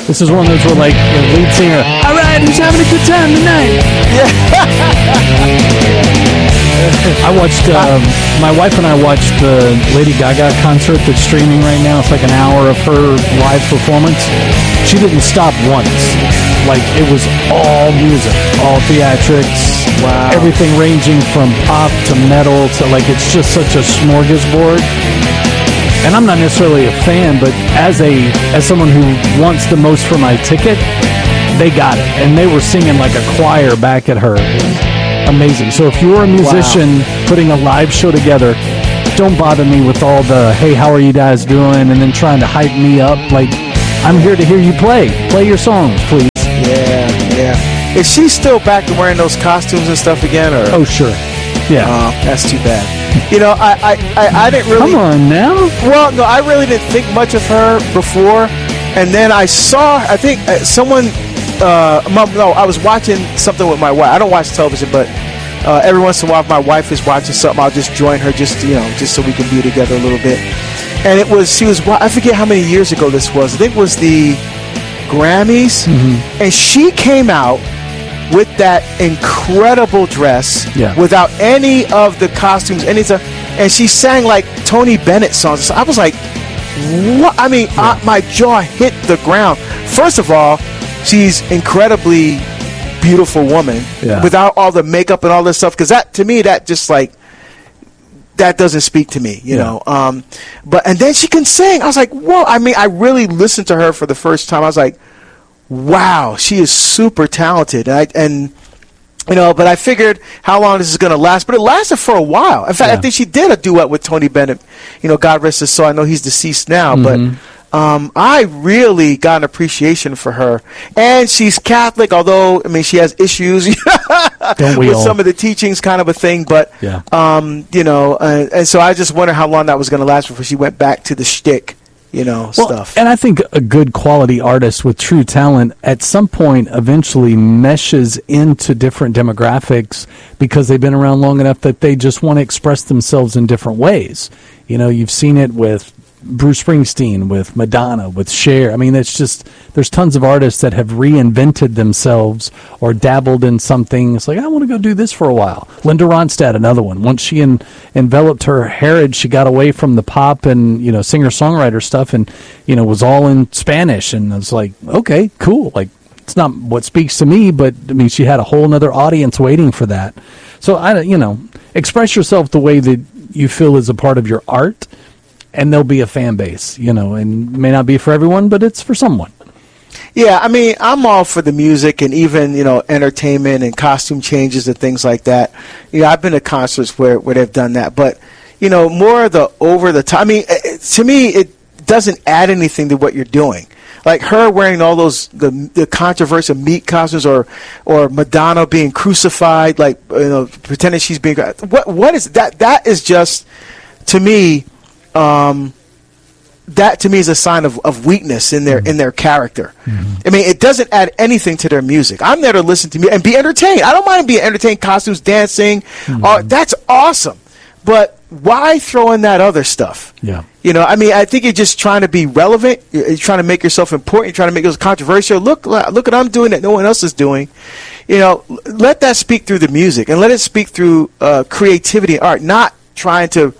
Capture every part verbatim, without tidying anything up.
This is one of those where, like, the lead singer, all right, who's having a good time tonight? Yeah. I watched, um, my wife and I watched the Lady Gaga concert that's streaming right now. It's like an hour of her live performance. She didn't stop once. Like, it was all music, all theatrics. Wow. Everything ranging from pop to metal to, like, it's just such a smorgasbord. And I'm not necessarily a fan, but as a as someone who wants the most for my ticket, they got it. And they were singing like a choir back at her. Amazing. So if you're a musician wow. putting a live show together, don't bother me with all the, hey, how are you guys doing? And then trying to hype me up. Like, I'm here to hear you play. Play your songs, please. Yeah, yeah. Is she still back to wearing those costumes and stuff again? Or? Oh, sure. Yeah. Uh, that's too bad. You know, I, I, I, I didn't really... Come on now. Well, no, I really didn't think much of her before. And then I saw, I think uh, someone... Uh, no, I was watching something with my wife. I don't watch television, but uh, every once in a while if my wife is watching something, I'll just join her just, you know, just so we can be together a little bit. And it was, she was, I forget how many years ago this was. I think it was the Grammys. Mm-hmm. And she came out with that incredible dress yeah. without any of the costumes, anything. And she sang like Tony Bennett songs. I was like, what? I mean, yeah. I, my jaw hit the ground. First of all, she's incredibly beautiful woman yeah. without all the makeup and all this stuff. Because that, to me, that just like, that doesn't speak to me, you yeah. know. Um, but and then she can sing. I was like, whoa. I mean, I really listened to her for the first time. I was like, wow, she is super talented. And, I, and you know, but I figured how long this is going to last. But it lasted for a while. In fact, yeah. I think she did a duet with Tony Bennett. You know, God rest his soul. I know he's deceased now, mm-hmm. but. Um, I really got an appreciation for her. And she's Catholic, although, I mean, she has issues Don't we with all? some of the teachings, kind of a thing. But, yeah. um, you know, uh, and so I just wonder how long that was going to last before she went back to the shtick, you know, well, stuff. And I think a good quality artist with true talent at some point eventually meshes into different demographics because they've been around long enough that they just want to express themselves in different ways. You know, you've seen it with Bruce Springsteen, with Madonna, with Cher. I mean, it's just, there's tons of artists that have reinvented themselves or dabbled in something. It's like, I want to go do this for a while. Linda Ronstadt, another one. Once she en- enveloped her heritage, she got away from the pop and, you know, singer-songwriter stuff and, you know, was all in Spanish. And I was like, okay, cool. Like, it's not what speaks to me, but, I mean, she had a whole other audience waiting for that. So, I, you know, express yourself the way that you feel is a part of your art. And there'll be a fan base, you know, and it may not be for everyone, but it's for someone. Yeah, I mean, I'm all for the music and even, you know, entertainment and costume changes and things like that. You know, I've been to concerts where, where they've done that. But, you know, more of the over-the-top. I mean, it, to me, it doesn't add anything to what you're doing. Like her wearing all those, the, the controversial meat costumes or or Madonna being crucified, like, you know, pretending she's being, what what is that? That is just, to me, Um, that to me is a sign of, of weakness in their mm-hmm. in their character. Mm-hmm. I mean, it doesn't add anything to their music. I'm there to listen to me and be entertained. I don't mind being entertained, costumes, dancing. Mm-hmm. Uh, that's awesome. But why throw in that other stuff? Yeah. You know, I mean, I think you're just trying to be relevant. You're, you're trying to make yourself important. You're trying to make it controversial. Look, look what I'm doing that no one else is doing. You know, let that speak through the music and let it speak through uh, creativity and art, not trying to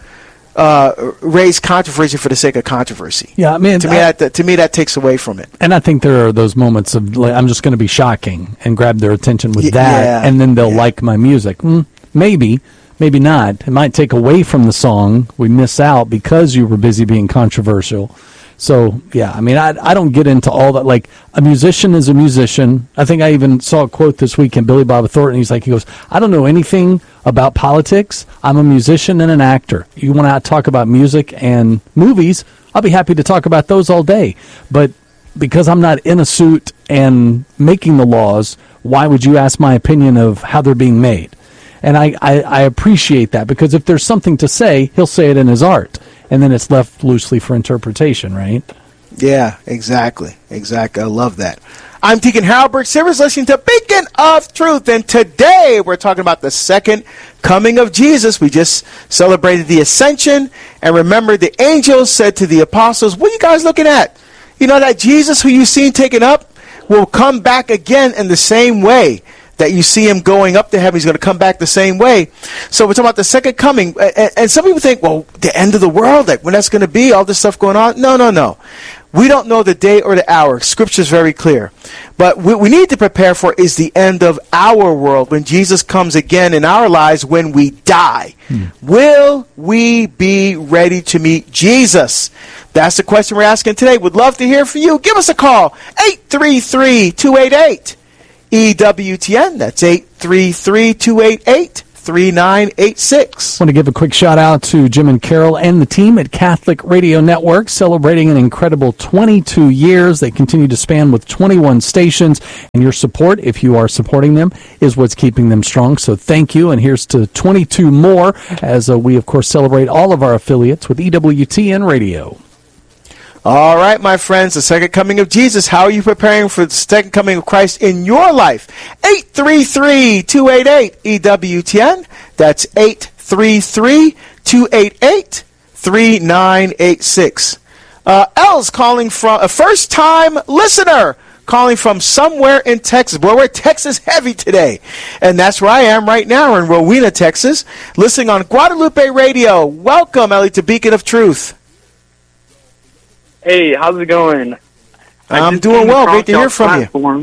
Uh, raise controversy for the sake of controversy. Yeah, I mean, to me, I, that, that to me that takes away from it. And I think there are those moments of like, I'm just going to be shocking and grab their attention with y- that, yeah, and then they'll yeah. like my music. Mm, maybe, maybe not. It might take away from the song. We miss out because you were busy being controversial. So, yeah, I mean, I I don't get into all that. Like, a musician is a musician. I think I even saw a quote this week in Billy Bob Thornton. He's like, he goes, I don't know anything about politics. I'm a musician and an actor. You want to talk about music and movies, I'll be happy to talk about those all day. But because I'm not in a suit and making the laws, why would you ask my opinion of how they're being made? And I, I, I appreciate that, because if there's something to say, he'll say it in his art. And then it's left loosely for interpretation, right? Yeah, exactly. Exactly. I love that. I'm Deacon Harold Burke Sivers, listening to Beacon of Truth. And today we're talking about the second coming of Jesus. We just celebrated the Ascension. And remember, the angels said to the apostles, what are you guys looking at? You know that Jesus who you've seen taken up will come back again in the same way that you see him going up to heaven. He's going to come back the same way. So we're talking about the second coming. And, and some people think, well, the end of the world, like when that's going to be, all this stuff going on. No, no, no. We don't know the day or the hour. Scripture is very clear. But what we need to prepare for is the end of our world, when Jesus comes again in our lives, when we die. Hmm. Will we be ready to meet Jesus? That's the question we're asking today. Would love to hear from you. Give us a call. eight three three, two eight eight, E W T N. That's eight three three, two eight eight, three nine eight six. I want to give a quick shout out to Jim and Carol and the team at Catholic Radio Network, celebrating an incredible twenty-two years. They continue to span with twenty-one stations, and your support, if you are supporting them, is what's keeping them strong. So thank you, and here's to twenty-two more as uh, we, of course, celebrate all of our affiliates with E W T N Radio. All right, my friends, the second coming of Jesus. How are you preparing for the second coming of Christ in your life? eight three three, two eight eight, E W T N. That's eight three three, two eight eight, three nine eight six. Uh, L's calling from a first-time listener, calling from somewhere in Texas. Boy, we're Texas heavy today. And that's where I am right now in Rowena, Texas, listening on Guadalupe Radio. Welcome, Ellie, to Beacon of Truth. Hey, how's it going? I'm doing well. Great to hear from platform. you.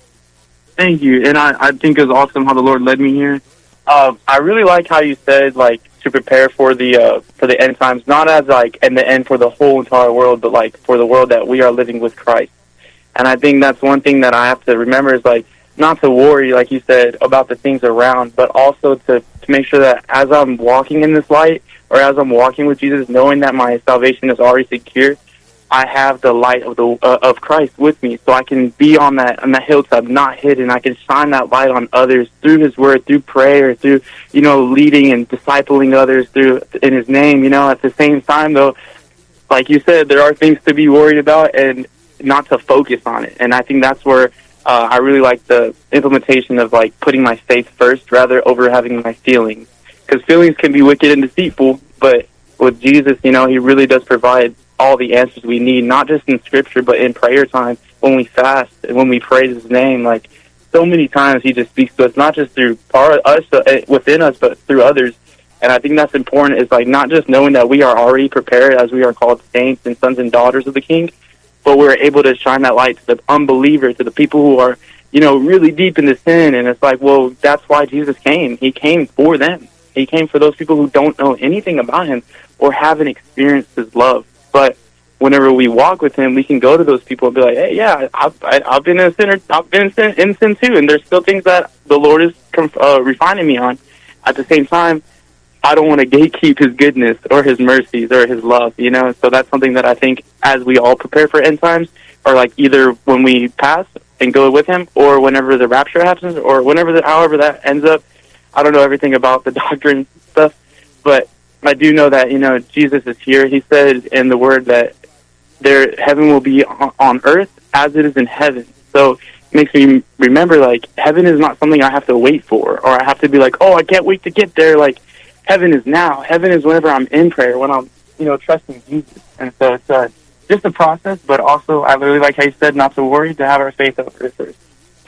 Thank you. And I, I think it was awesome how the Lord led me here. Uh, I really like how you said, like, to prepare for the uh, for the end times, not as, like, in the end for the whole entire world, but, like, for the world that we are living with Christ. And I think that's one thing that I have to remember is, like, not to worry, like you said, about the things around, but also to, to make sure that as I'm walking in this light, or as I'm walking with Jesus, knowing that my salvation is already secure, I have the light of the uh, of Christ with me, so I can be on that on that hilltop, not hidden. I can shine that light on others through His Word, through prayer, through you know leading and discipling others through in His name. You know, at the same time, though, like you said, there are things to be worried about and not to focus on it. And I think that's where uh, I really like the implementation of like putting my faith first rather over having my feelings, because feelings can be wicked and deceitful. But with Jesus, you know, He really does provide all the answers we need, not just in Scripture, but in prayer time, when we fast and when we praise His name. Like, so many times He just speaks to us, not just through our, us, uh, within us, but through others. And I think that's important, is like not just knowing that we are already prepared as we are called saints and sons and daughters of the King, but we're able to shine that light to the unbeliever, to the people who are, you know, really deep into sin. And it's like, well, that's why Jesus came. He came for them. He came for those people who don't know anything about Him or haven't experienced His love. But whenever we walk with Him, we can go to those people and be like, hey, yeah, I've, I, I've been in sin, I've been in sin, in sin too, and there's still things that the Lord is uh, refining me on. At the same time, I don't want to gatekeep His goodness or His mercies or His love, you know? So that's something that I think as we all prepare for end times, or like either when we pass and go with Him, or whenever the rapture happens, or whenever, the, however that ends up. I don't know everything about the doctrine stuff, but I do know that, you know, Jesus is here. He said in the Word that there heaven will be on, on earth as it is in heaven. So it makes me remember, like, heaven is not something I have to wait for, or I have to be like, oh, I can't wait to get there. Like, heaven is now. Heaven is whenever I'm in prayer, when I'm, you know, trusting Jesus. And so it's uh, just a process, but also I really like how you said not to worry, to have our faith up first.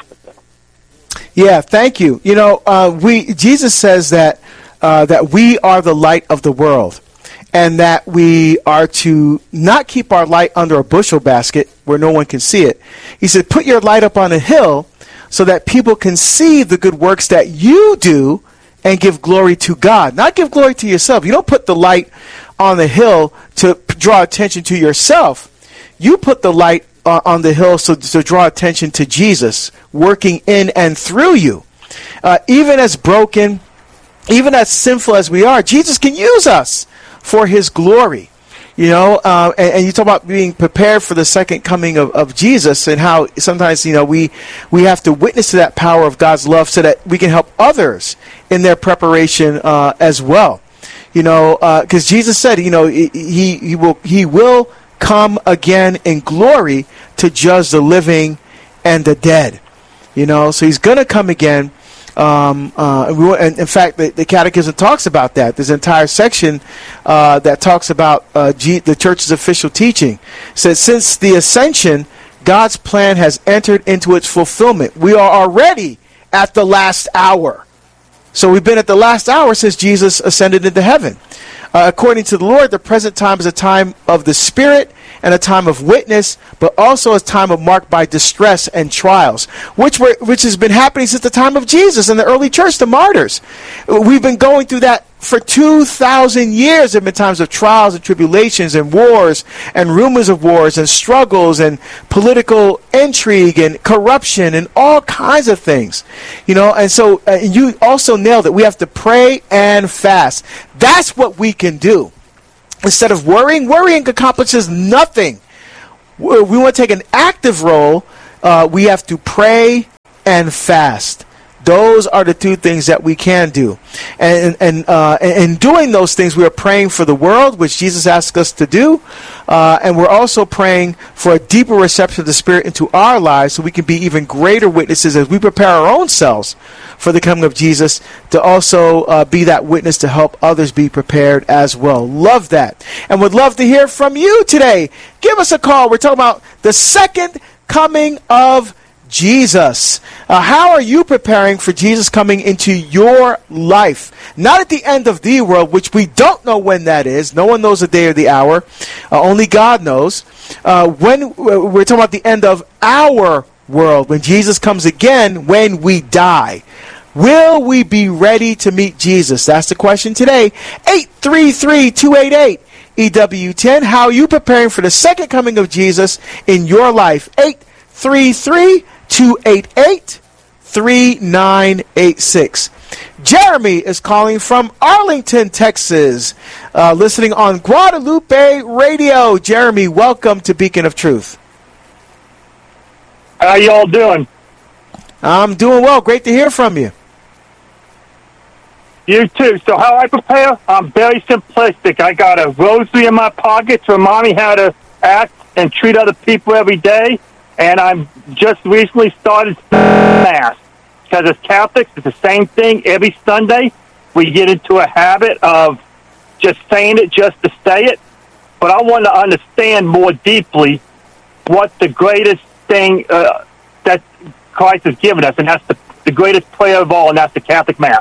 Yeah, thank you. You know, uh, we Jesus says that uh, that we are the light of the world, and that we are to not keep our light under a bushel basket where no one can see it. He said, put your light up on a hill so that people can see the good works that you do and give glory to God, not give glory to yourself. You don't put the light on the hill to draw attention to yourself. You put the light uh, on the hill so to draw attention to Jesus working in and through you. Uh, even as broken, even as sinful as we are, Jesus can use us for His glory. You know, uh, and, and you talk about being prepared for the second coming of, of Jesus, and how sometimes, you know, we we have to witness to that power of God's love so that we can help others in their preparation uh, as well. You know, because uh, Jesus said, you know, he he will he will come again in glory to judge the living and the dead. You know, so He's going to come again. Um, uh, we, and in fact, the, the Catechism talks about that. There's an entire section uh, that talks about uh, G- the Church's official teaching. It says, since the ascension, God's plan has entered into its fulfillment. We are already at the last hour. So we've been at the last hour since Jesus ascended into heaven. Uh, according to the Lord, the present time is a time of the Spirit and a time of witness, but also a time of marked by distress and trials, which were which has been happening since the time of Jesus and the early church, the martyrs. We've been going through that for two thousand years. There have been times of trials and tribulations and wars and rumors of wars and struggles and political intrigue and corruption and all kinds of things. You know, and so uh, you also nailed it. We have to pray and fast. That's what we can do. Instead of worrying, worrying accomplishes nothing. We want to take an active role. Uh, we have to pray and fast. Those are the two things that we can do. And and uh, in doing those things, we are praying for the world, which Jesus asked us to do. Uh, and we're also praying for a deeper reception of the Spirit into our lives so we can be even greater witnesses as we prepare our own selves for the coming of Jesus, to also uh, be that witness to help others be prepared as well. Love that. And would love to hear from you today. Give us a call. We're talking about the second coming of Jesus. Uh, how are you preparing for Jesus coming into your life? Not at the end of the world, which we don't know when that is. No one knows the day or the hour. Uh, only God knows. Uh, when we're talking about the end of our world, when Jesus comes again, when we die. Will we be ready to meet Jesus? That's the question today. eight three three, two eight eight, E W ten. How are you preparing for the second coming of Jesus in your life? eight three three, two eight eight, three nine eight six. Jeremy is calling from Arlington, Texas, uh, listening on Guadalupe Radio. Jeremy, welcome to Beacon of Truth. How y'all doing? I'm doing well. Great to hear from you. You too. So how I prepare? I'm very simplistic. I got a rosary in my pocket to remind me how to act and treat other people every day. And I'm just recently started Mass. Because as Catholics, it's the same thing every Sunday. We get into a habit of just saying it just to say it. But I want to understand more deeply what the greatest thing uh, that Christ has given us, and that's the, the greatest prayer of all, and that's the Catholic Mass.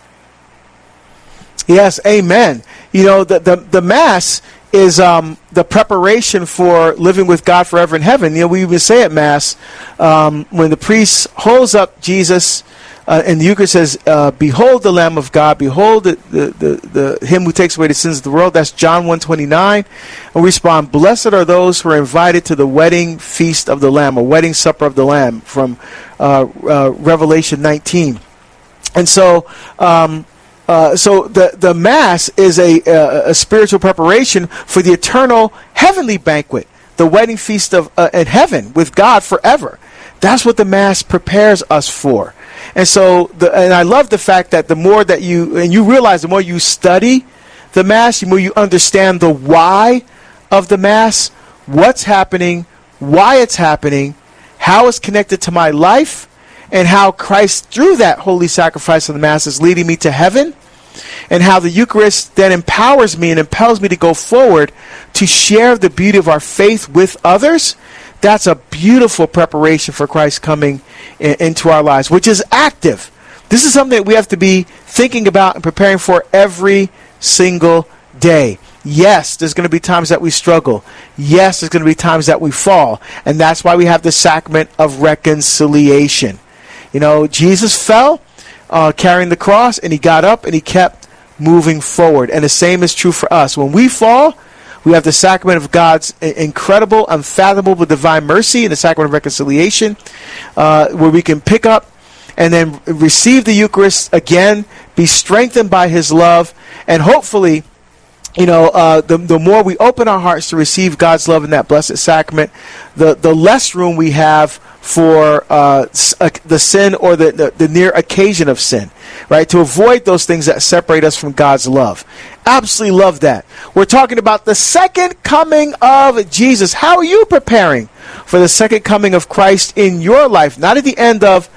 Yes, amen. You know, the the, the Mass is um, the preparation for living with God forever in heaven. You know, we even say at Mass, um, when the priest holds up Jesus uh, and the Eucharist says, uh, behold the Lamb of God, behold the, the, the, the him who takes away the sins of the world. That's John one twenty-nine. And we respond, blessed are those who are invited to the wedding feast of the Lamb, or wedding supper of the Lamb, from uh, uh, Revelation nineteen. And so, um, Uh, so the, the Mass is a, a, a spiritual preparation for the eternal heavenly banquet, the wedding feast of uh, in heaven with God forever. That's what the Mass prepares us for. And so, the, and I love the fact that the more that you, and you realize the more you study the Mass, the more you understand the why of the Mass, what's happening, why it's happening, how it's connected to my life, and how Christ, through that holy sacrifice of the Mass, is leading me to heaven, and how the Eucharist then empowers me and impels me to go forward to share the beauty of our faith with others. That's a beautiful preparation for Christ coming in, into our lives, which is active. This is something that we have to be thinking about and preparing for every single day. Yes, there's going to be times that we struggle. Yes, there's going to be times that we fall. And that's why we have the sacrament of reconciliation. You know, Jesus fell uh, carrying the cross, and he got up and he kept moving forward. And the same is true for us. When we fall, we have the sacrament of God's incredible, unfathomable divine mercy, and the sacrament of reconciliation, uh, where we can pick up and then receive the Eucharist again, be strengthened by his love, and hopefully, you know, uh, the the more we open our hearts to receive God's love in that blessed sacrament, the, the less room we have for uh, the sin or the, the, the near occasion of sin, right? To avoid those things that separate us from God's love. Absolutely love that. We're talking about the second coming of Jesus. How are you preparing for the second coming of Christ in your life? Not at the end of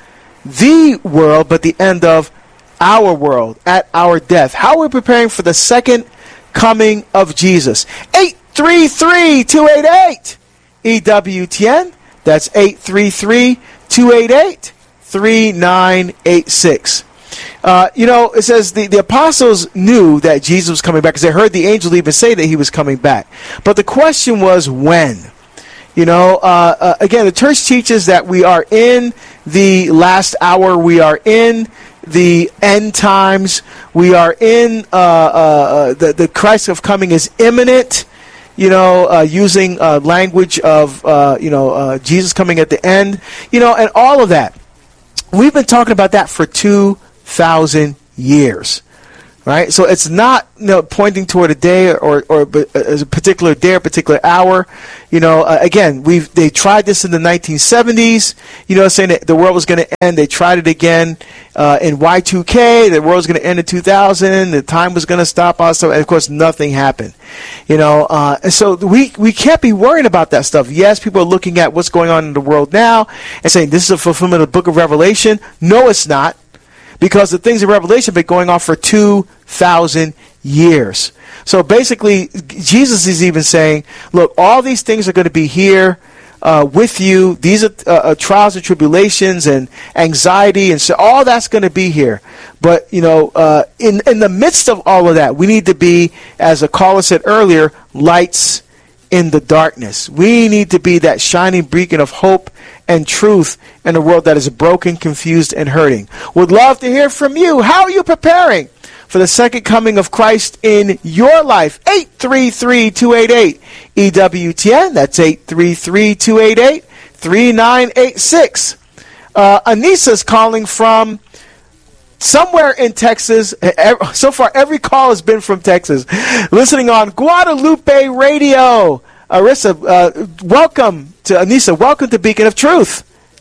the world, but the end of our world at our death. How are we preparing for the second coming of Jesus? eight three three, two eight eight, E W T N. That's eight three three, two eight eight, three nine eight six. Uh, you know, it says the, the apostles knew that Jesus was coming back because they heard the angel even say that he was coming back. But the question was when. You know, uh, uh, again, the church teaches that we are in the last hour. We are in the end times. We are in uh, uh, the, the Christ of coming is imminent. You know, uh, using uh, language of, uh, you know, uh, Jesus coming at the end. You know, and all of that. We've been talking about that for two thousand years. Right, so it's not, you know, pointing toward a day or or a particular day or particular hour. You know, uh, again, we've they tried this in the nineteen seventies. You know, saying that the world was going to end. They tried it again uh, in Y two K. The world was going to end in two thousand. The time was going to stop. Also, and of course, nothing happened. You know, uh, and so we we can't be worrying about that stuff. Yes, people are looking at what's going on in the world now and saying this is a fulfillment of the Book of Revelation. No, it's not. Because the things in Revelation have been going on for two thousand years. So basically, Jesus is even saying, look, all these things are going to be here uh, with you. These are uh, uh, trials and tribulations and anxiety, and so all that's going to be here. But, you know, uh, in, in the midst of all of that, we need to be, as a caller said earlier, lights in the darkness. We need to be that shining beacon of hope and truth in a world that is broken, confused, and hurting. Would love to hear from you. How are you preparing for the second coming of Christ in your life? eight three three, two eight eight, E W T N. That's eight three three, two eight eight, three nine eight six. Uh, Anissa's calling from somewhere in Texas. So far, every call has been from Texas. Listening on Guadalupe Radio. Arissa, uh, welcome to Anissa. Welcome to Beacon of Truth.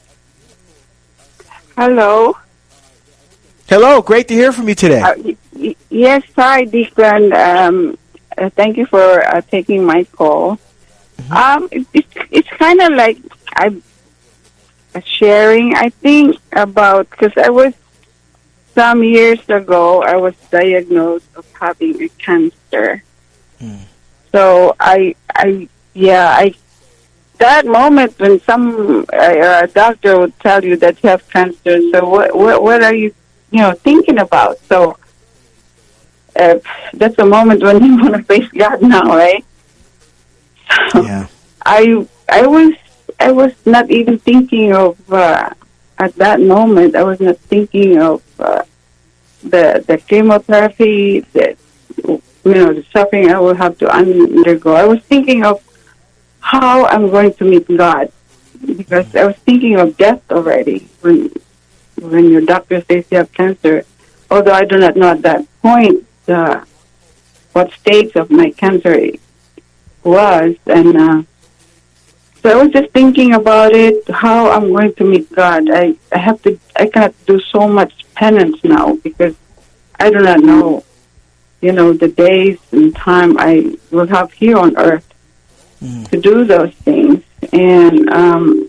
Hello. Hello. Great to hear from you today. Uh, y- yes, hi, Deacon. Um, uh, thank you for uh, taking my call. Mm-hmm. Um, it, it's it's kind of like I'm sharing. I think about because I was some years ago. I was diagnosed of having a cancer. Mm. So I I. Yeah, I. That moment when some uh, a doctor would tell you that you have cancer, so what what, what are you, you know, thinking about? So uh, that's a moment when you want to face God now, right? So yeah. I I was I was not even thinking of uh, at that moment. I was not thinking of uh, the the chemotherapy, the you know the suffering I will have to undergo. I was thinking of how I'm going to meet God, because I was thinking of death already when when your doctor says you have cancer. Although I do not know at that point uh, what stage of my cancer was, and uh, so I was just thinking about it, how I'm going to meet God. I, I have to. I cannot do so much penance now because I do not know, you know, the days and time I will have here on earth to do those things. And um,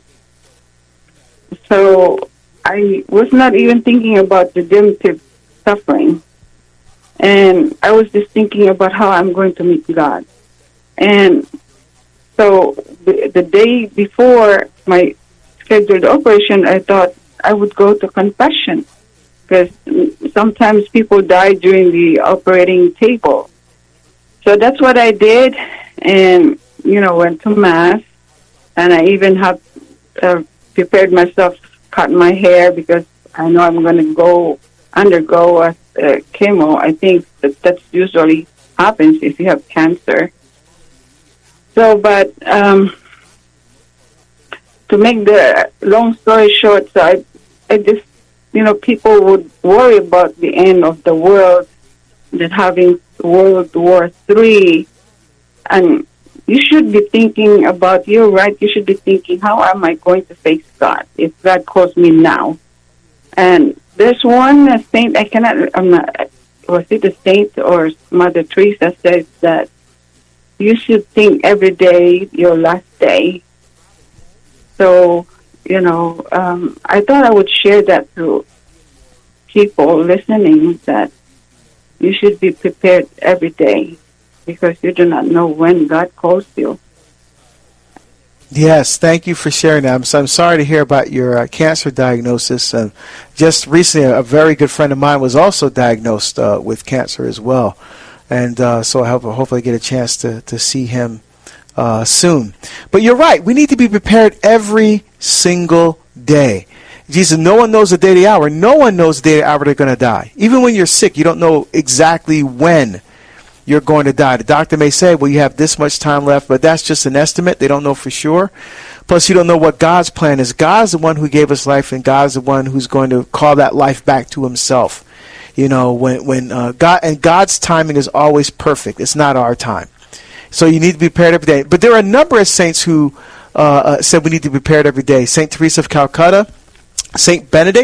so I was not even thinking about redemptive suffering. And I was just thinking about how I'm going to meet God. And so the, the day before my scheduled operation, I thought I would go to confession, because sometimes people die during the operating table. So that's what I did. And you know, went to Mass, and I even have uh, prepared myself, cut my hair, because I know I'm going to go undergo a, a chemo. I think that that's usually happens if you have cancer. So, but um, to make the long story short, so I, I just, you know, people would worry about the end of the world, that having World War Three, and you should be thinking about, you're right, you should be thinking, how am I going to face God if God calls me now? And there's one saint, I cannot, I'm not, was it a saint or Mother Teresa says that you should think every day your last day. So you know, um, I thought I would share that to people listening, that you should be prepared every day because you do not know when God calls you. Yes, thank you for sharing that. I'm, so I'm sorry to hear about your uh, cancer diagnosis. Uh, just recently, a very good friend of mine was also diagnosed uh, with cancer as well. And uh, so I hope hopefully get a chance to, to see him uh, soon. But you're right. We need to be prepared every single day. Jesus, no one knows the day, the hour. No one knows the day, the hour they're going to die. Even when you're sick, you don't know exactly when you're going to die. The doctor may say, well, you have this much time left, but that's just an estimate. They don't know for sure. Plus, you don't know what God's plan is. God's the one who gave us life, and God's the one who's going to call that life back to himself. You know, when when uh, God and God's timing is always perfect. It's not our time. So you need to be prepared every day. But there are a number of saints who uh, uh, said we need to be prepared every day. Saint Teresa of Calcutta, Saint Benedict.